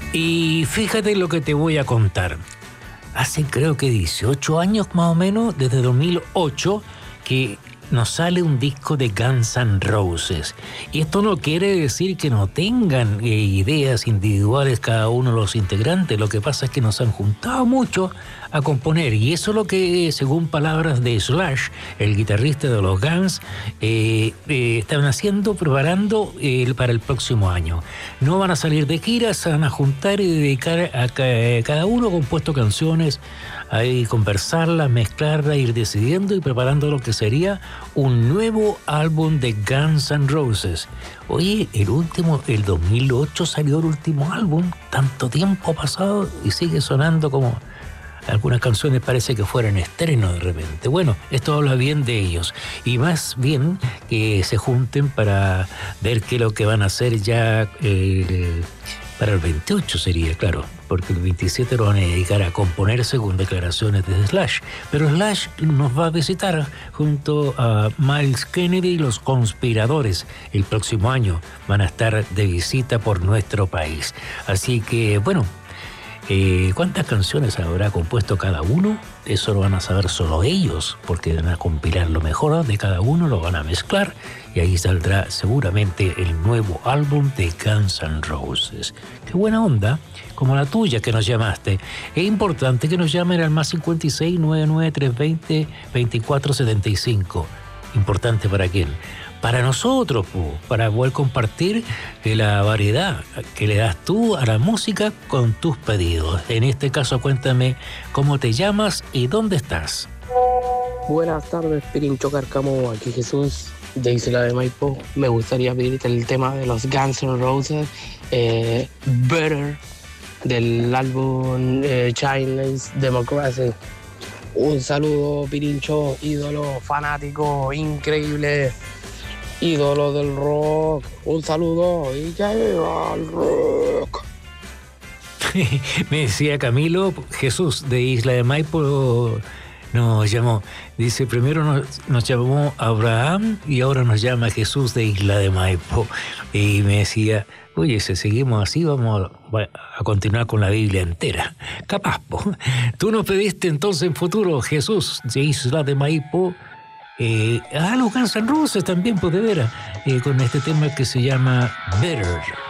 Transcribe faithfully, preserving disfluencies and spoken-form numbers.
Y fíjate lo que te voy a contar. Hace creo que dieciocho años más o menos, desde dos mil ocho, que nos sale un disco de Guns N' Roses. Y esto no quiere decir que no tengan eh, ideas individuales cada uno de los integrantes. Lo que pasa es que nos han juntado mucho a componer. Y eso es lo que, según palabras de Slash, el guitarrista de los Guns, eh, eh, están haciendo, preparando eh, para el próximo año. No van a salir de gira, se van a juntar y dedicar a ca- cada uno compuesto canciones, ahí conversarlas, mezclarlas, ir decidiendo y preparando lo que sería un nuevo álbum de Guns N' Roses. Oye, el último, el dos mil ocho salió el último álbum, tanto tiempo ha pasado y sigue sonando como algunas canciones parece que fueran estreno de repente. Bueno, esto habla bien de ellos y más bien que se junten para ver qué es lo que van a hacer ya eh, para el veintiocho sería, claro, porque el veintisiete lo van a dedicar a componer según declaraciones de Slash. Pero Slash nos va a visitar junto a Miles Kennedy y los Conspiradores. El próximo año van a estar de visita por nuestro país. Así que, bueno, eh, ¿cuántas canciones habrá compuesto cada uno? Eso lo van a saber solo ellos, porque van a compilar lo mejor de cada uno, lo van a mezclar y ahí saldrá seguramente el nuevo álbum de Guns N' Roses. Qué buena onda, como la tuya que nos llamaste. Es importante que nos llamen al más cincuenta y seis, noventa y nueve, trescientos veinte, veinticuatro setenta y cinco. ¿Importante para quién? Para nosotros, para poder compartir la variedad que le das tú a la música con tus pedidos. En este caso, cuéntame cómo te llamas y dónde estás. Buenas tardes, Pirincho Carcamo, aquí Jesús de Isla de Maipo. Me gustaría pedirte el tema de los Guns N' Roses, eh, Better, del álbum eh, Chinese Democracy. Un saludo, Pirincho, ídolo, fanático, increíble, ídolo del rock. Un saludo y ya llega el rock. Me decía Camilo, Jesús de Isla de Maipo nos llamó. Dice, primero nos, nos llamó Abraham y ahora nos llama Jesús de Isla de Maipo. Y me decía, oye, si seguimos así vamos a, a continuar con la Biblia entera. Capaz, po. Tú nos pediste entonces en futuro, Jesús de Isla de Maipo, eh, ah, los Guns N' Roses también, pues de veras, eh, con este tema que se llama Better.